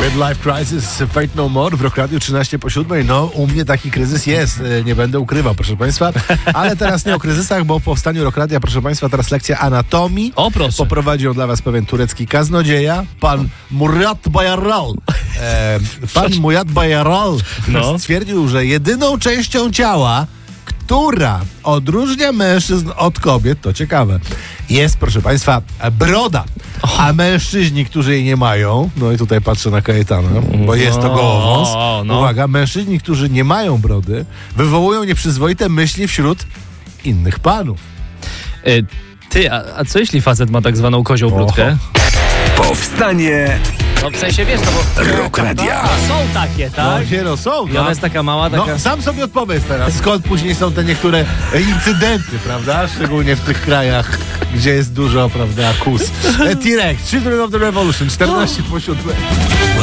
Midlife Crisis, Fate No More w Rock Radio 13:07. No, u mnie taki kryzys jest, nie będę ukrywał, proszę Państwa. Ale teraz nie o kryzysach, bo po powstaniu Rock Radia, proszę Państwa, teraz lekcja anatomii. O, proszę. Poprowadził ją dla Was pewien turecki kaznodzieja, pan Murat Bayaral. Pan Murat Bayaral stwierdził, że jedyną częścią ciała, która odróżnia mężczyzn od kobiet, to ciekawe, jest, proszę Państwa, broda. A mężczyźni, którzy jej nie mają, no i tutaj patrzę na Kajetana, bo jest to gołowąs. Uwaga, mężczyźni, którzy nie mają brody, wywołują nieprzyzwoite myśli wśród innych panów. A co jeśli facet ma tak zwaną kozią brudkę? Powstanie. No w sensie, wiesz, no bo... Rock Radia. Są takie, tak? No są. I ona jest taka mała, taka... No, sam sobie odpowiedz teraz, skąd później są te niektóre incydenty, prawda? Szczególnie w tych krajach, gdzie jest dużo, prawda, kus. T-Rex, Children of the Revolution, 14:07.